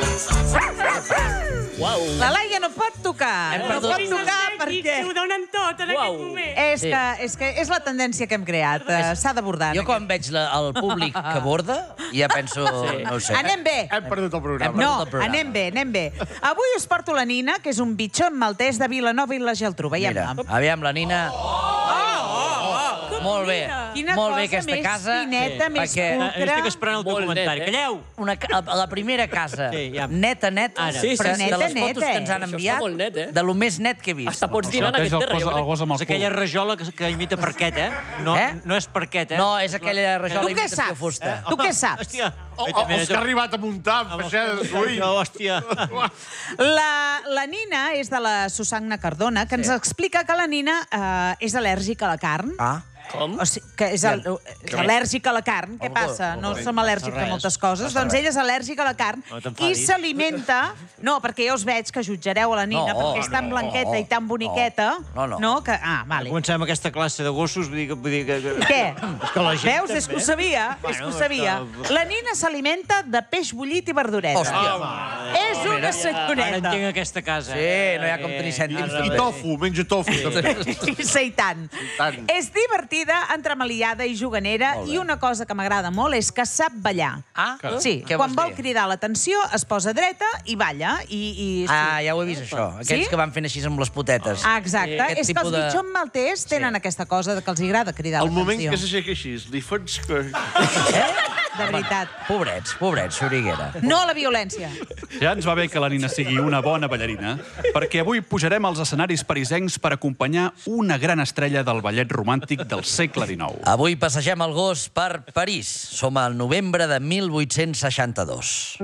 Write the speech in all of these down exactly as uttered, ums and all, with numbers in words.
La Laia no pot tocar. No pot tocar perquè... Ho donen tot en aquest moment. És que, és que és la tendència que hem creat. S'ha d'abordar. Jo quan veig la, el públic que borda, ja penso... No ho sé. Anem bé. Hem perdut el programa. No, anem bé, anem bé. Avui us porto la Nina, que és un bitxon maltès de Vilanova i la Geltrú. Mira, Veiem-la. aviam, la Nina... Molt bé, Quina molt bé cosa aquesta més casa. fineta, més perquè- pulcra. Estic esperant el documentari. Calleu! Una, ca- la primera casa, Sí, ja. neta, neta, Ara. Sí, sí, però sí. de les Neta, fotos neta, que ens han eh? Això enviat, està molt net, eh? de lo més net que he vist. Hasta pots tirar en aquest terra. jo crec. gos amb És aquella rajola que, que imita parquet, eh? No, Eh? no és parquet, eh? No, és aquella rajola Tu què imitació saps? fusta. Tu què saps? Hòstia. Oh, oh, els que ha arribat a muntar amb peixeda de suï. No, hòstia. La, la Nina és de la Susagna Cardona, que ens explica que la Nina eh, és al·lèrgica a la carn. Ah, Com? O sigui, que és, al, és al·lèrgica a la carn. Què passa? No som al·lèrgics a moltes coses. Doncs ella és al·lèrgica a la carn No i t'enfadis. s'alimenta... No, perquè jo us veig que jutjareu a la Nina No, perquè és tan no, blanqueta i tan boniqueta. no, no. Que, ah, vale. Comencem amb aquesta classe de gossos, vull dir que... Vull dir que... Què? És que la gent Veus? És que ho també. sabia. És que ho sabia. La Nina s'alimenta de peix bullit i verdureta. hòstia. És una Ara senyoreta. entenc aquesta casa. Sí, no hi ha com tenir cèntims. I tofu, menja tofu. Sí, i tant. tant. És divertida, entremaliada i juganera, Molt bé. i una cosa que m'agrada molt és que sap ballar. Ah, Sí, què quan vols vol dir? cridar l'atenció es posa dreta i balla. I, i... Ah, ja ho he vist, això. Aquells Sí? que van fent així amb les potetes. Ah, exacte. Aquest És que els tipus de- bitxons maltès tenen aquesta cosa de que els agrada cridar El moment que l'atenció. s'aixeca així, li fots que... De veritat. Pobrets, pobrets, Xuriguera. No a la violència. Ja ens va bé que la Nina sigui una bona ballarina, perquè avui pujarem als escenaris parisencs per acompanyar una gran estrella del ballet romàntic del segle dinou. Avui passegem el gos per París. Som al novembre de mil vuit-cents seixanta-dos.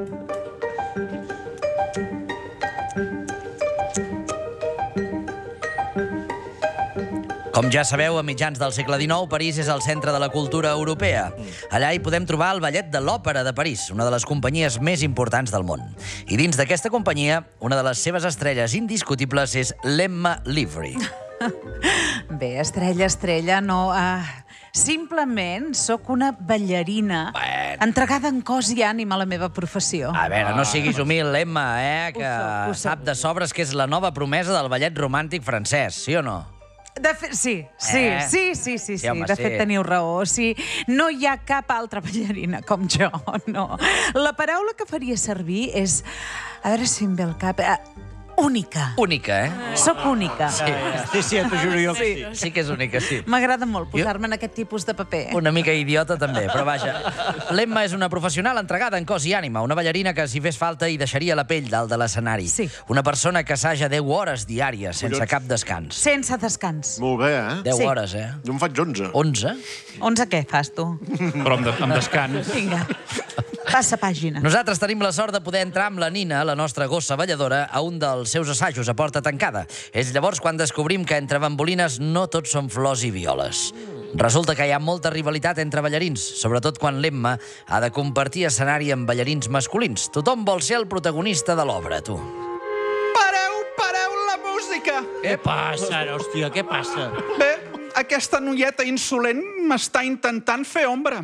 Com ja sabeu, a mitjans del segle dinou, París és el centre de la cultura europea. Allà hi podem trobar el Ballet de l'Òpera de París, una de les companyies més importants del món. I dins d'aquesta companyia, una de les seves estrelles indiscutibles és l'Emma Livry. Bé, estrella, estrella, no... Uh, simplement sóc una ballarina Bueno. entregada en cos i ànima a la meva professió. A veure, no siguis humil, Emma, eh? Que Ho soc, ho soc. sap de sobres que és la nova promesa del ballet romàntic francès, sí o no? De fet, sí, sí, Eh? sí, sí, sí, Sí, sí. home, De sí. fet, teniu raó. Sí, no hi ha cap altra ballarina com jo, no. La paraula que faria servir és... A veure si em ve al cap... eh, única. Única, eh? Soc única. Sí, Sí, sí, t'ho juro jo que sí. sí que és única, sí. M'agrada molt posar-me en aquest tipus de paper. Una mica idiota, també, però vaja. L'Emma és una professional entregada en cos i ànima, una ballarina que, si fes falta, hi deixaria la pell dalt de l'escenari. Sí. Una persona que assaja deu hores diàries, sense Collons. cap descans. Sense descans. Molt bé, eh? deu Sí. hores, eh? Jo en faig onze. onze? onze què fas, tu? Però amb, de, amb descans. Vinga, passa pàgina. Nosaltres tenim la sort de poder entrar amb la Nina, la nostra gossa balladora, a un dels seus assajos a porta tancada. És llavors quan descobrim que entre bambolines no tot són flors i violes. Resulta que hi ha molta rivalitat entre ballarins, sobretot quan l'Emma ha de compartir escenari amb ballarins masculins. Tothom vol ser el protagonista de l'obra, tu. Pareu, pareu la música! Què passa, ara, hòstia, què passa? Bé, aquesta noieta insolent m'està intentant fer ombra.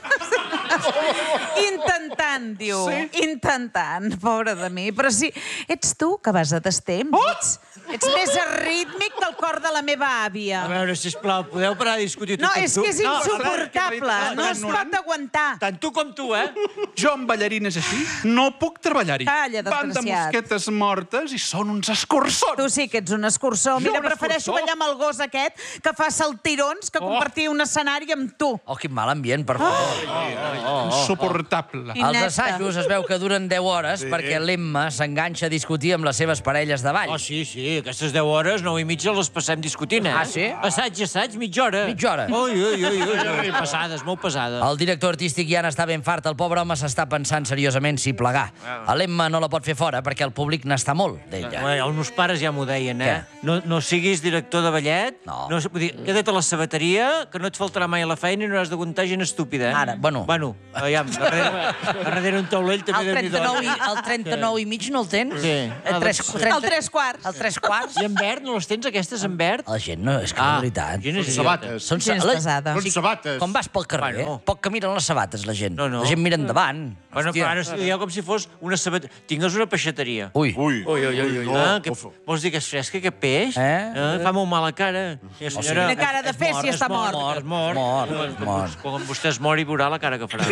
Intentant, diu. Sí. Intentant, pobra de mi. Però sí, ets tu que vas a destemps. Oh! Ets, ets més arrítmic que el cor de la meva àvia. A veure, sisplau, podeu parar de discutir No, tu és tu? que és No, insuportable. no, No es ignorant. pot aguantar. tant tu com tu, eh? Jo amb ballarines així no puc treballar-hi. Calla, Van de desgraciat. mosquetes mortes i són uns escurçons. Tu sí que ets un escurçó. Mira, un prefereixo escurçó? ballar amb el gos aquest que fa saltirons que compartir un escenari amb tu. Oh, quin mal ambient, per favor. Insuportable. Quin- Els neta. assajos es veu que duren deu hores perquè l'Emma s'enganxa a discutir amb les seves parelles de ball. Oh, sí, sí, aquestes deu hores, nou i mitja, les passem discutint, eh? Ah, sí? Assaig, assaig, mitja hora. Mitja hora. Ui, ui, ui, ui, ui. Pesades, molt pesades. El director artístic ja n'està ben fart. El pobre home s'està pensant seriosament si plegar. A l'Emma no la pot fer fora perquè el públic n'està molt d'ella. Bé, els meus pares ja m'ho deien, eh? Què? No, no siguis director de ballet. No. no vull dir, queda't a la sabateria, que no et faltarà mai a la feina i no has d'aguantar gent estúpida, eh? Ara, bueno. Bueno, aviam, darrere, darrere un taulell també El déu-n'hi-do. trenta-nou i, el trenta-nou i mig no el tens? Sí. El tres, Ah, trenta... El tres quarts. El tres quarts? I en verd, no les tens aquestes en verd? La gent no, és que la veritat. gent és Són idiota. sabates. Són Gens la- pesada. Són sabates. Quan vas pel carrer, Bueno. poc que miren les sabates, la gent. No, no. La gent mira endavant. Bueno, però ara dieu com si fos una sabateria. Tingues una peixateria. Ui. Ui, Ui, ui, ui, ui. Ah, que, vols dir que és fresca, aquest peix? Eh? Fa molt mala cara. I la senyora... Quina cara de fer si està mort. Es mort. Mort, mort. Quan vostè es mori, veurà la cara que farà.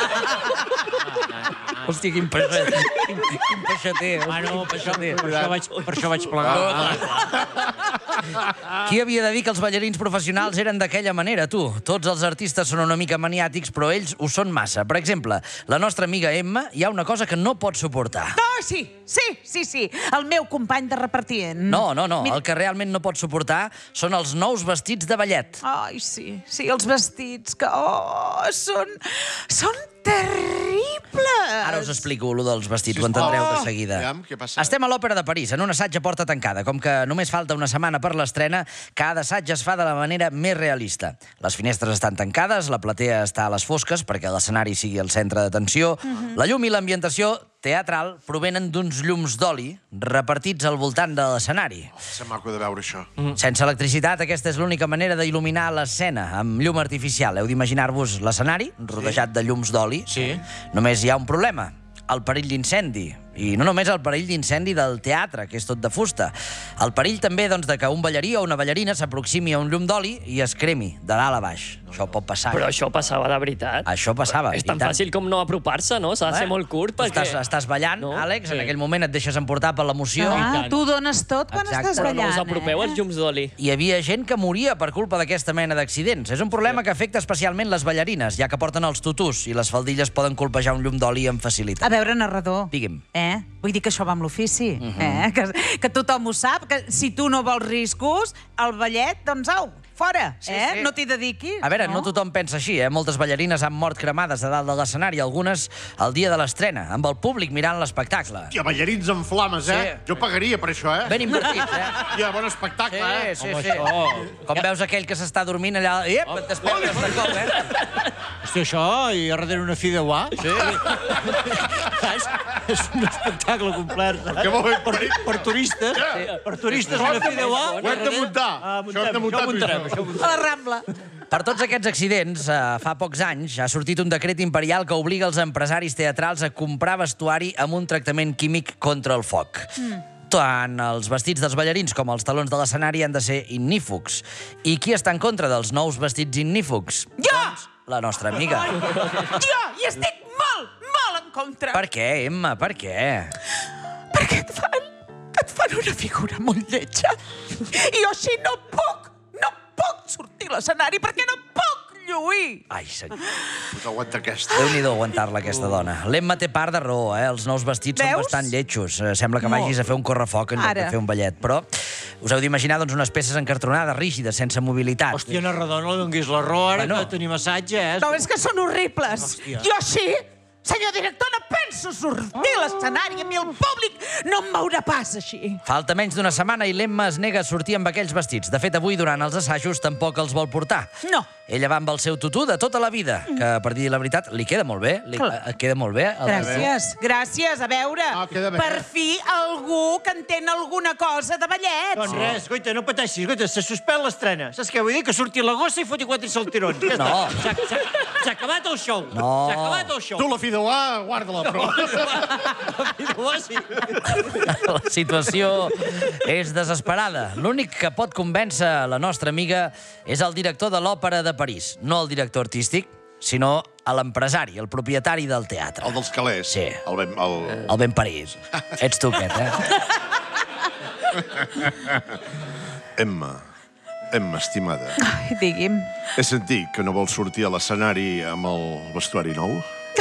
Hòstia, quin peixater. Quin peixater. Bueno, per això, per això, vaig, per això vaig plegar. Qui havia de dir que els ballarins professionals eren d'aquella manera, tu? Tots els artistes són una mica maniàtics, però ells ho són massa. Per exemple, la nostra amiga Emma hi ha una cosa que no pot suportar. Oh, sí, sí, sí, sí. El meu company de repartient. No, no, no. El que realment no pot suportar són els nous vestits de ballet. Ai, sí, sí, els vestits que... Oh, són... són terribles! Ara us explico lo dels vestits, ho entendreu de seguida. Aviam, què passa? Estem a l'Òpera de París, en un assaig a porta tancada. Com que només falta una setmana per l'estrena, cada assaig es fa de la manera més realista. Les finestres estan tancades, la platea està a les fosques perquè l'escenari sigui el centre d'atenció. La llum i l'ambientació teatral provenen d'uns llums d'oli repartits al voltant de l'escenari. És maco de veure això. Sense electricitat, aquesta és l'única manera d'il·luminar l'escena, amb llum artificial. Heu d'imaginar-vos l'escenari, rodejat de llums d'oli. Sí. Només hi ha un problema, el perill d'incendi. I no només el perill d'incendi del teatre, que és tot de fusta. El perill també doncs, de que un ballarí o una ballarina s'aproximi a un llum d'oli i es cremi de dalt a baix. Això pot passar. Però això passava de veritat. Això passava. És tan fàcil com no apropar-se, no? S'ha de ser molt curt perquè... Estàs, estàs ballant, No? Àlex, en Sí. aquell moment et deixes emportar per l'emoció. Ah, tant. tu dones tot quan Exacte. estàs Però no ballant, us apropeu als eh? llums d'oli. Hi havia gent que moria per culpa d'aquesta mena d'accidents. És un problema que afecta especialment les ballarines, ja que porten els tutús i les faldilles poden colpejar un llum d'oli amb facilitat. A veure, narrador. Digui'm. Eh? Vull dir que això va amb l'ofici. eh? que, que tothom ho sap, que si tu no vols riscos, el ballet, doncs au, fora. Sí, eh? sí. No t'hi dediquis. A veure, no tothom pensa així, eh? Moltes ballarines han mort cremades a dalt de l'escenari, algunes el dia de l'estrena, amb el públic mirant l'espectacle. Hòstia, ballarins en flames, eh? Sí. Jo pagaria per això, eh? Ben invertits, eh? Hòstia, bon espectacle, eh? Sí, sí, sí. Com veus aquell que s'està dormint allà... Iep, et despertes de cop, eh? Hosti, això, i a darrere una fideuà. Sí. Saps? És un espectacle complet. saps? Què vol dir? Per, per turistes. Sí. Per turistes, una fideuà. Ho hem de muntar. Ah, Això hem de muntar, això ho muntarem, tu i jo. això ho muntarem. A la Rambla. Per tots aquests accidents, eh, fa pocs anys, ha sortit un decret imperial que obliga els empresaris teatrals a comprar vestuari amb un tractament químic contra el foc. Mm. Tant els vestits dels ballarins com els talons de l'escenari han de ser ignífugs. I qui està en contra dels nous vestits ignífugs? Jo! Doncs la nostra amiga. Jo hi estic molt, molt en contra. Per què, Emma? Per què? Perquè et fan, et fan una figura molt lletja. I jo així no puc, no puc sortir a l'escenari perquè no puc lluir. Ai, senyor. Pues aguanta aquesta. Déu-n'hi-do aguantar-la, aquesta dona. L'Emma té part de raó, eh? Els nous vestits són Veus? bastant lletjos. Eh, Sembla que vagis a fer un correfoc en lloc de Ara. fer un ballet. Però us heu d'imaginar doncs, unes peces encartronades, rígides, sense mobilitat. Hòstia, narrador, no li donguis l'error, ara Bueno. que tenim assatge, eh? No, és que són horribles. Hòstia. Jo així, senyor director, no penso sortir a l'escenari. A mi el públic no em veurà pas així. Falta menys d'una setmana i l'Emma es nega a sortir amb aquells vestits. De fet, avui, durant els assajos, tampoc els vol portar. No. Ella va amb el seu tutú de tota la vida, que, per dir la veritat, li queda molt bé. Li, Clar. eh, queda molt bé. El Gràcies, gràcies. A veure, Ah, queda bé. per fi algú que entén alguna cosa de ballet. Doncs res, goita, no pateixis, goita, se suspèn l'estrena. Saps què vull dir? Que surti la gossa i foti quatre saltirons. Ja No. està. S'ha- s'ha- S'ha acabat el show. No. S'ha acabat el show. Tu, la fideuà, guarda-la, però... Fideuà, sí. La situació és desesperada. L'únic que pot convèncer la nostra amiga és el director de l'Òpera de París. No el director artístic, sinó a l'empresari, el propietari del teatre. El dels calés. Sí. El ben... El... El ben París. Ets tu, aquest, eh? Emma. Emma, estimada. Ai, digui'm. He sentit que no vols sortir a l'escenari amb el vestuari nou?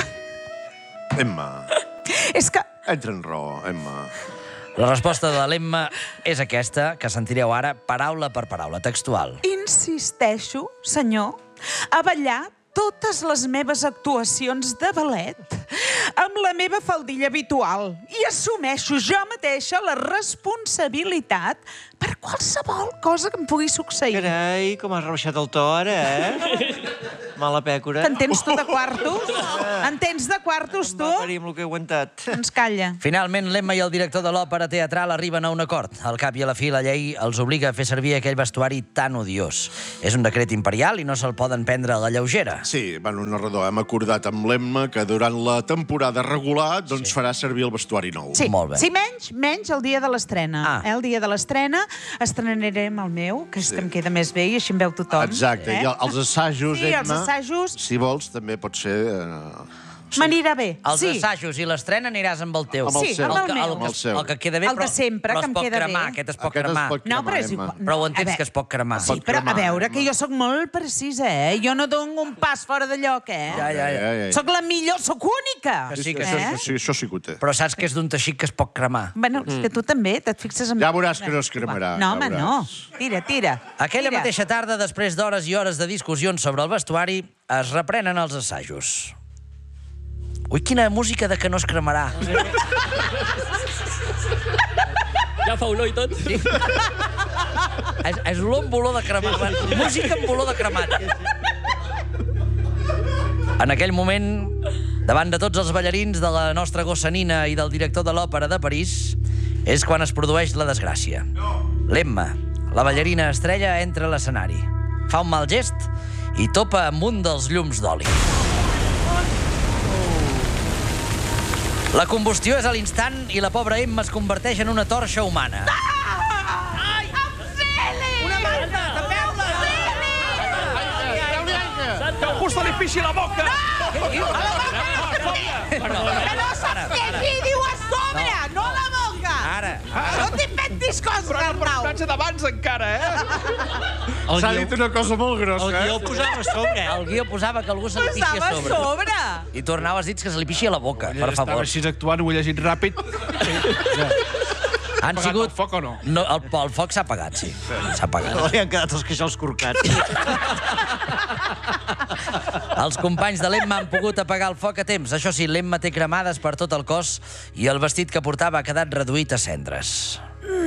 Emma, És que... entra en raó, Emma. La resposta de l'Emma és aquesta, que sentireu ara paraula per paraula, textual. Insisteixo, senyor, a ballar totes les meves actuacions de ballet amb la meva faldilla habitual i assumeixo jo mateixa la responsabilitat per qualsevol cosa que em pugui succeir. Carai, com has rebaixat el to ara, eh? Mala pècora. Que en tens tu de quartos? En tens de quartos, tu? Va parir amb el que he aguantat. Doncs calla. Finalment, l'Emma i el director de l'òpera teatral arriben a un acord. Al cap i a la fi, la llei els obliga a fer servir aquell vestuari tan odiós. És un decret imperial i no se'l poden prendre a la lleugera. Sí, bueno, narrador, hem acordat amb l'Emma que durant la temporada regular doncs farà servir el vestuari nou. Sí, Molt bé. sí, menys, menys el dia de l'estrena. Ah. Eh, el dia de l'estrena estrenarem el meu, que és que em queda més bé i així em veu tothom. Exacte, eh? i els assajos, Sí, els Emma, assajos. si vols, també pot ser... Eh... M'anirà bé, Els sí. assajos i l'estrena aniràs amb el teu. Amb el Sí, seu. amb el que, meu. el, Amb que, el seu. el que queda bé, El de però, sempre, però que es em pot queda cremar. bé. Aquest es pot Aquest es cremar. pot No, però és Emma. igual. Però ho A entens veure, que es pot cremar. Sí, Pot però a cremar, veure, Emma. que jo sóc molt precisa, eh? Jo no dono un pas fora de lloc, eh? Ja, ja, ja. Ai, ai. Sóc la millor, sóc única. Que sí, que Això, eh? això, sí, això sí que ho té. Però saps que és d'un teixit que es pot cremar. Bueno, és que tu també, te't fixes en... Ja veuràs que no es cremarà. No, ja home, veuràs. no. Tira, tira. Aquella tira. mateixa tarda, després d'hores i hores de discussions sobre el vestuari, es reprenen els assajos. Ui, quina música de que no es cremarà. Ja fa olor i tot. Sí. És, és olor amb olor de cremat. Música amb olor de cremat. En aquell moment, davant de tots els ballarins de la nostra gossa Nina i del director de l'òpera de París, és quan es produeix la desgràcia. L'Emma, la ballarina estrella, entra a l'escenari. Fa un mal gest i topa amb un dels llums d'oli. La combustió és a l'instant i la pobra Emma es converteix en una torxa humana. Una manta, tapeu-la! Que algú se li pixi la boca! Que no saps què diu a sobre, no a la boca! Ara, No t'inventis coses, Però el Arnau! personatge d'abans encara, eh? S'ha dit una cosa molt grossa, El guió eh? posava a sobre. el guió posava que algú se li pixi Posava a a sobre. sobre! I tornaves dits que se li pixi a la boca, per Estava favor. així actuant, ho he llegit ràpid. Han Apagat sigut... el foc o no? No, el, el foc s'ha apagat, sí. S'ha apagat. Li han quedat els queixals corcats. Els companys de l'Emma han pogut apagar el foc a temps. Això sí, l'Emma té cremades per tot el cos i el vestit que portava ha quedat reduït a cendres.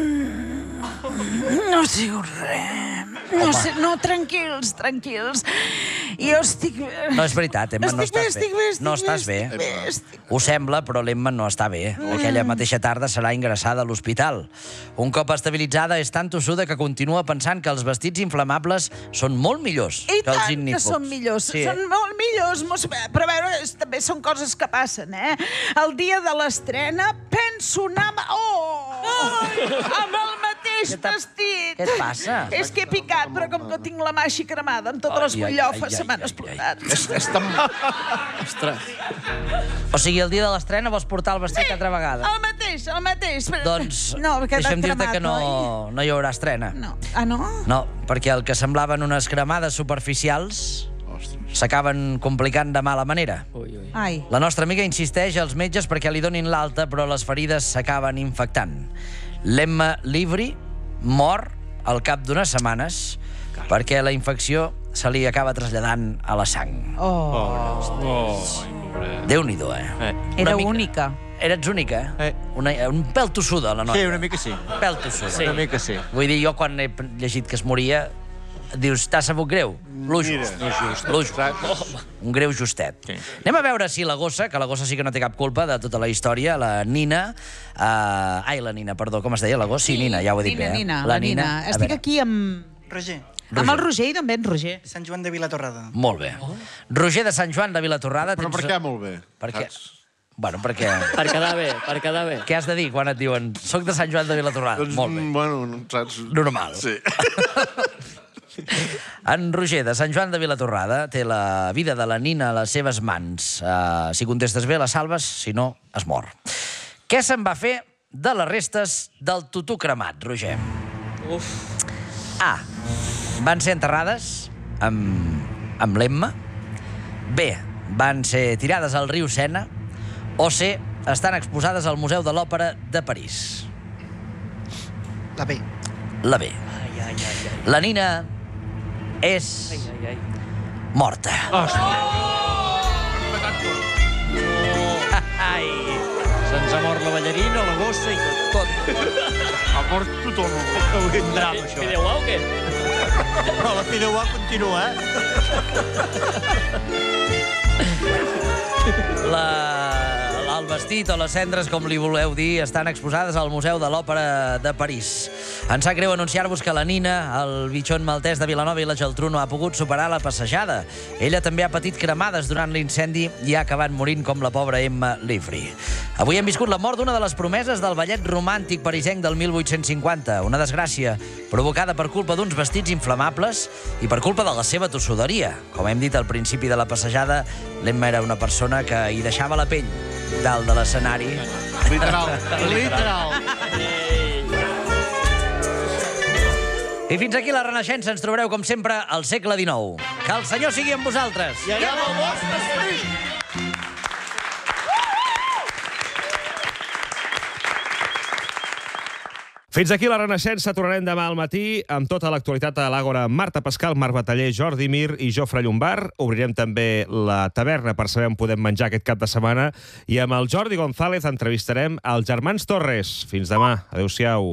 No diu res. No, sé, no, tranquils, tranquils. Jo estic bé. No és veritat, Emma, no Estic bé, estàs estic bé, estic No bé, estàs bé. estic bé, estic... Ho sembla, però l'Emma no està bé. Aquella mateixa tarda serà ingressada a l'hospital. Un cop estabilitzada, és tan tossuda que continua pensant que els vestits inflamables són molt millors I que els tant que ignífugs. són millors, Sí, són molt millors. Mos... Però a veure, és- també són coses que passen, eh? El dia de l'estrena penso anar... amb- Oh! Amb el mateix Què t'ha- vestit. què et passa? És que he picat, però com que tinc la mà així cremada, amb totes les Ai, ai, ai, bullofes ai, se m'han ai, ai. explotat. És, és tan... O sigui, el dia de l'estrena vols portar el vestit altra vegada? El mateix, el mateix. Però- Doncs no, he quedat deixa'm dir-te cremat, que no, oi? no hi haurà estrena. No. Ah, no? No, perquè el que semblaven unes cremades superficials s'acaben complicant de mala manera. Ui, ui. Ai. La nostra amiga insisteix als metges perquè li donin l'alta, però les ferides s'acaben infectant. L'Emma Livri mor al cap d'unes setmanes perquè la infecció se li acaba traslladant a la sang. Oh. Déu-n'hi-do, eh? Eh. Era Una mica- única. Eres única, eh? Eh. Una, un pèl tossuda, la noia. Sí, una mica sí. Un pèl tossuda. Sí. Una mica sí. Vull dir, jo quan he llegit que es moria, dius, t'ha sabut greu? L'ús just. L'ús just. Un greu justet. Sí. Anem a veure si la gossa, que la gossa sí que no té cap culpa de tota la història, la Nina... Uh, ai, la Nina, perdó, com es deia la gossa? Sí, Nina, ja ho he dit Nina, bé. eh? Nina, la Nina. a Estic veure. aquí amb... Roger, Amb el Roger i d'on ve en Roger? Sant Joan de Vilatorrada. Molt bé. Roger de Sant Joan de Vilatorrada. Però tens- per què molt bé? Perquè... Saps? Bueno, perquè... Per quedar bé, per quedar bé. Què has de dir quan et diuen soc de Sant Joan de Vilatorrada? Doncs, Molt bé. bueno, no saps... Normal. Sí. En Roger, de Sant Joan de Vilatorrada, té la vida de la Nina a les seves mans. Uh, si contestes bé, la salves, si no, es mor. Què se'n va fer de les restes del tutú cremat, Roger? Uf. A. Van ser enterrades amb, amb l'Emma. B. Van ser tirades al riu Sena. O C. Estan exposades al Museu de l'Òpera de París. La B. La B. Ai, ai, ai, ai. La Nina és Ai, ai, ai. morta. Ai, Se'ns ha mort la ballarina, la gossa i tot. tot. Ha mort tothom. Un drama, això. Video, o què? Però la Fideuà continua, eh? La... El vestit o les cendres, com li voleu dir, estan exposades al Museu de l'Òpera de París. Ens sap greu anunciar-vos que la Nina, el bitxon maltès de Vilanova i la Geltrú, no ha pogut superar la passejada. Ella també ha patit cremades durant l'incendi i ha acabat morint com la pobra Emma Livry. Avui hem viscut la mort d'una de les promeses del ballet romàntic parisenc del mil vuit-cents cinquanta, una desgràcia provocada per culpa d'uns vestits inflamables i per culpa de la seva tossuderia. Com hem dit al principi de la passejada, l'Emma era una persona que hi deixava la pell dalt de l'escenari. Literal. Literal. I fins aquí la Renaixença. Ens trobareu, com sempre, al segle dinou. Que el Senyor sigui amb vosaltres. I allà amb el vostre esperit. Fins aquí la Renaixença. Tornarem demà al matí amb tota l'actualitat a l'Àgora. Marta Pascal, Marc Bataller, Jordi Mir i Jofre Llombard. Obrirem també la taverna per saber on podem menjar aquest cap de setmana. I amb el Jordi González entrevistarem els germans Torres. Fins demà. Adéu-siau.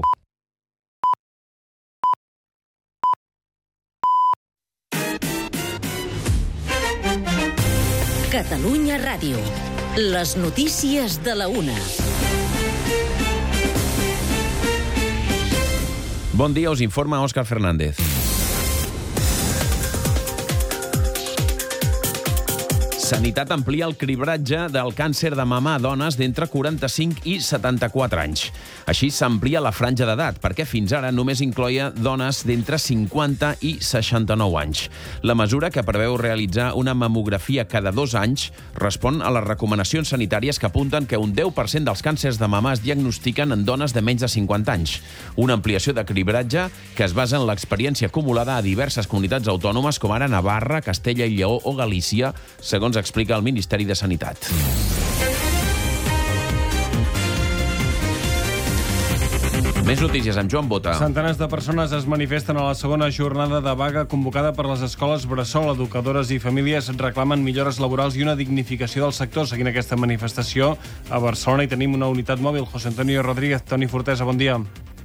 Catalunya Ràdio. Les notícies de la una. Bon dia, us informa Òscar Fernández. Sanitat amplia el cribratge del càncer de mama a dones d'entre quaranta-cinc i setanta-quatre anys. Així s'amplia la franja d'edat, perquè fins ara només incloïa dones d'entre cinquanta i seixanta-nou anys. La mesura, que preveu realitzar una mamografia cada dos anys, respon a les recomanacions sanitàries que apunten que un deu per cent dels càncers de mama es diagnostiquen en dones de menys de cinquanta anys. Una ampliació de cribratge que es basa en l'experiència acumulada a diverses comunitats autònomes com ara Navarra, Castella i Lleó o Galícia, segons explica el Ministeri de Sanitat. Més notícies amb Joan Bota. Centenars de persones es manifesten a la segona jornada de vaga convocada per les escoles bressol. Educadores i famílies reclamen millores laborals i una dignificació del sector. Seguint aquesta manifestació, a Barcelona hi tenim una unitat mòbil. José Antonio Rodríguez, Toni Fortesa, bon dia.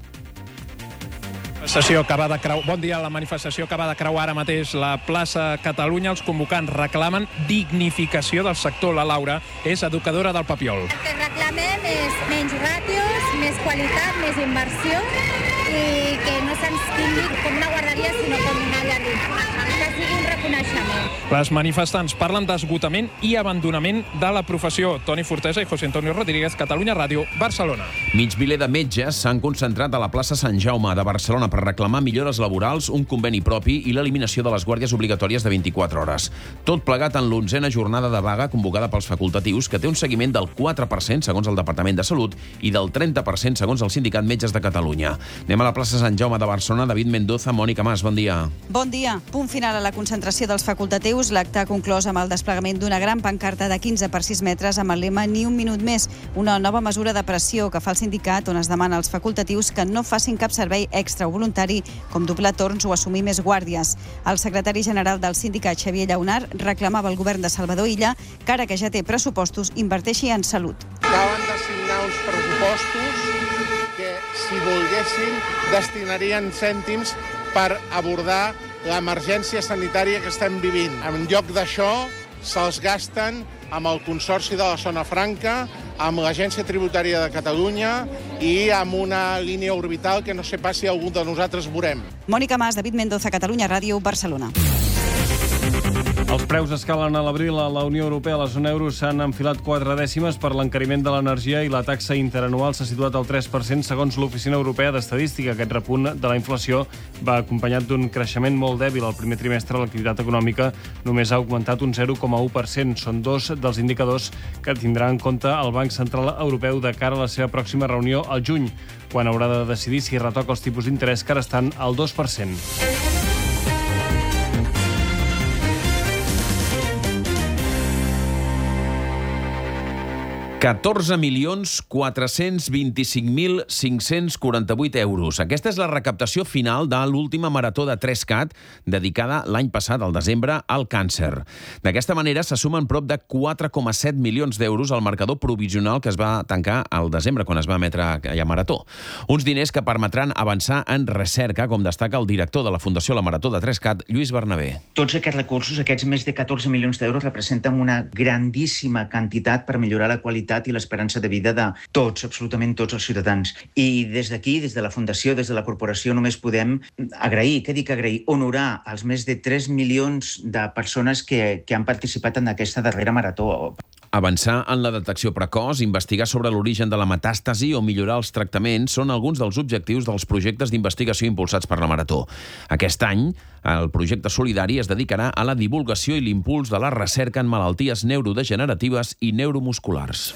Sessió acaba de creu... Bon dia, la manifestació acaba de creuar ara mateix la plaça Catalunya. Els convocants reclamen dignificació del sector. La Laura és educadora del Papiol. El que reclamem és menys ràtios, més qualitat, més inversió i que no se'ns tingui com una guarderia, sinó com una llar d'infants. Que sigui un reconeixement. Les manifestants parlen d'esgotament i abandonament de la professió. Toni Fortesa i José Antonio Rodríguez, Catalunya Ràdio, Barcelona. Mig miler de metges s'han concentrat a la plaça Sant Jaume de Barcelona per reclamar millores laborals, un conveni propi i l'eliminació de les guàrdies obligatòries de vint-i-quatre hores. Tot plegat en l'onzena jornada de vaga convocada pels facultatius, que té un seguiment del quatre per cent segons el Departament de Salut i del trenta per cent segons el Sindicat Metges de Catalunya. Anem a la plaça Sant Jaume de Barcelona. David Mendoza, Mònica Mas, bon dia. Bon dia. Punt final a la concentració dels facultatius. L'acte ha conclòs amb el desplegament d'una gran pancarta de quinze per sis metres amb el lema Ni un minut més, una nova mesura de pressió que fa el sindicat, on es demana als facultatius que no facin cap servei extra o voluntari, com doblar torns o assumir més guàrdies. El secretari general del sindicat, Xavier Llaunar, reclamava al govern de Salvador Illa que ara que ja té pressupostos, inverteixi en salut. Acaben de signar uns pressupostos que, si volguessin, destinarien cèntims per abordar l'emergència sanitària que estem vivint. En lloc d'això, se'ls gasten amb el Consorci de la Zona Franca, amb l'Agència Tributària de Catalunya i amb una línia orbital que no sé pas si algú de nosaltres veurem. Mònica Mas, David Mendoza, Catalunya Ràdio, Barcelona. Els preus escalen a l'abril a la Unió Europea. A la zona euro s'han enfilat quatre dècimes per l'encariment de l'energia i la taxa interanual s'ha situat al tres per cent segons l'Oficina Europea d'Estadística. Aquest repunt de la inflació va acompanyat d'un creixement molt dèbil. Al primer trimestre l'activitat econòmica només ha augmentat un zero coma u per cent. Són dos dels indicadors que tindrà en compte el Banc Central Europeu de cara a la seva pròxima reunió al juny, quan haurà de decidir si retoca els tipus d'interès, que ara estan al dos per cent. catorze milions quatre-cents vint-i-cinc mil cinc-cents quaranta-vuit euros. Aquesta és la recaptació final de l'última marató de tres cat dedicada l'any passat, al desembre, al càncer. D'aquesta manera se sumen prop de quatre coma set milions d'euros al marcador provisional que es va tancar al desembre, quan es va emetre aquella marató. Uns diners que permetran avançar en recerca, com destaca el director de la Fundació La Marató de tres cat, Lluís Bernabé. Tots aquests recursos, aquests més de catorze milions d'euros, representen una grandíssima quantitat per millorar la qualitat i l'esperança de vida de tots, absolutament tots els ciutadans. I des d'aquí, des de la Fundació, des de la Corporació, només podem agrair, què dic agrair, honorar els més de tres milions de persones que, que han participat en aquesta darrera marató. Avançar en la detecció precoç, investigar sobre l'origen de la metàstasi o millorar els tractaments són alguns dels objectius dels projectes d'investigació impulsats per la Marató. Aquest any, el projecte solidari es dedicarà a la divulgació i l'impuls de la recerca en malalties neurodegeneratives i neuromusculars.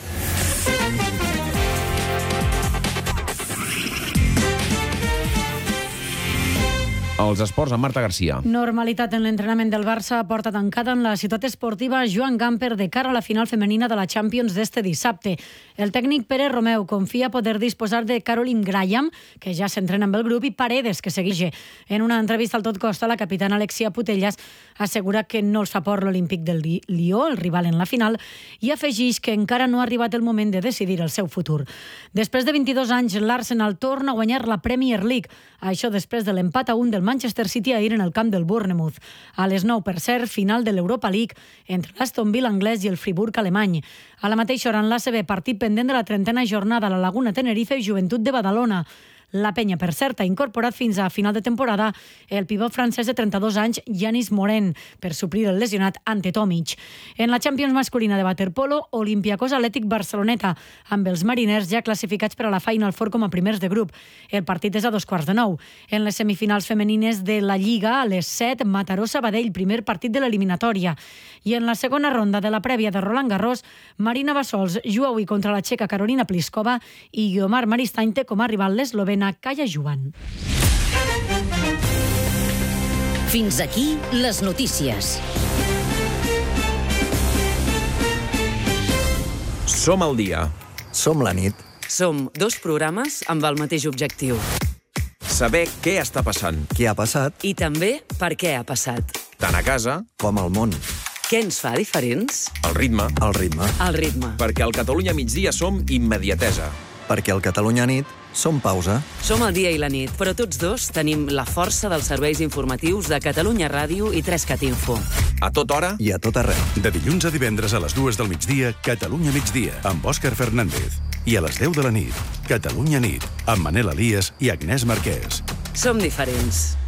Els esports amb Marta Garcia. Normalitat en l'entrenament del Barça, porta tancada en la ciutat esportiva Joan Gamper de cara a la final femenina de la Champions d'este dissabte. El tècnic Pere Romeu confia poder disposar de Caroline Graham, que ja s'entrena amb el grup, i Paredes, que segueix. En una entrevista al Tot Costa, la capitana Alexia Putellas assegura que no els fa por l'Olímpic del Lió, el rival en la final, i afegeix que encara no ha arribat el moment de decidir el seu futur. Després de vint-i-dos anys, l'Arsenal torna a guanyar la Premier League. Això després de l'empat a un del Manchester City ahir en el camp del Bournemouth. A les nou, per cert, final de l'Europa League entre l'Aston Villa anglès i el Friburg alemany. A la mateixa hora en l'A C B, partit pendent de la trentena jornada a la Laguna Tenerife i Joventut de Badalona. La penya, per cert, ha incorporat fins a final de temporada el pivot francès de trenta-dos anys, Yanis Moren, per suplir el lesionat Ante Tomic. En la Champions masculina de waterpolo, Olympiacos Atlètic Barceloneta, amb els mariners ja classificats per a la Final Four com a primers de grup. El partit és a dos quarts de nou. En les semifinals femenines de la Lliga, a les set, Mataró-Sabadell, primer partit de l'eliminatòria. I en la segona ronda de la prèvia de Roland Garros, Marina Bassols juga avui contra la txeca Carolina Pliskova i Guiomar Maristany té com a rival l'eslovena Kaja Juvan. Fins aquí les notícies. Som al dia. Som la nit. Som dos programes amb el mateix objectiu. Saber què està passant. Què ha passat. I també per què ha passat. Tant a casa com al món. Què ens fa diferents? El ritme. El ritme. El ritme. Perquè al Catalunya migdia som immediatesa. Perquè al Catalunya nit som pausa. Som el dia i la nit, però tots dos tenim la força dels serveis informatius de Catalunya Ràdio i tres cat Info. A tota hora i a tot arreu. De dilluns a divendres a les dues del migdia, Catalunya migdia, amb Òscar Fernández. I a les deu de la nit, Catalunya nit, amb Manel Elias i Agnès Marquès. Som diferents.